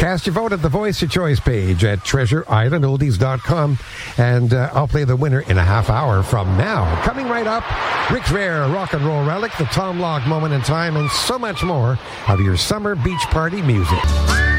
Cast your vote at the Voice Your Choice page at treasureislandoldies.com, and I'll play the winner in a half hour from now. Coming right up, Rick's Rare Rock and Roll Relic, the Tom Locke Moment in Time, and so much more of your summer beach party music.